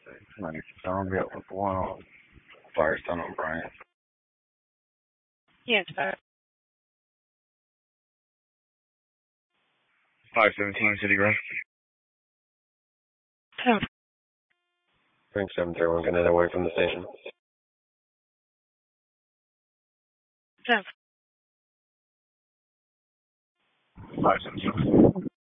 97 with 1 on Firestone O'Brien. Yes, 517 City Grove. 10. Bring 731, getting away from the station. 10. 517.